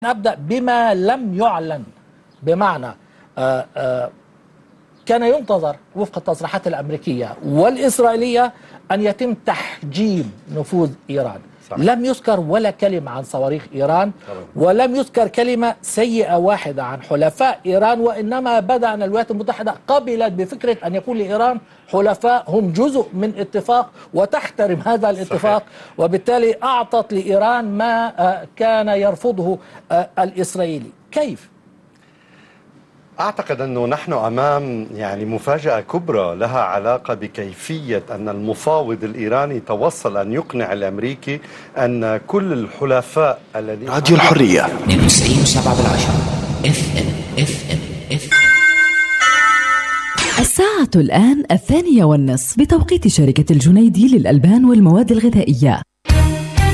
نبدأ بما لم يعلن. بمعنى كان ينتظر وفق التصريحات الأمريكية والإسرائيلية أن يتم تحجيم نفوذ إيران. صحيح. لم يذكر ولا كلمة عن صواريخ إيران، ولم يذكر كلمة سيئة واحدة عن حلفاء إيران، وإنما بدأ أن الولايات المتحدة قبلت بفكرة أن يكون لإيران حلفاء هم جزء من اتفاق وتحترم هذا الاتفاق. صحيح. وبالتالي أعطت لإيران ما كان يرفضه الإسرائيلي. كيف؟ أعتقد أنه نحن أمام مفاجأة كبرى لها علاقة بكيفية أن المفاوض الإيراني توصل أن يقنع الأمريكي أن كل الحلفاء الذين راديو الحرية 92.7 FM. الساعة الآن 2:30 بتوقيت شركة الجنيدي للألبان والمواد الغذائية.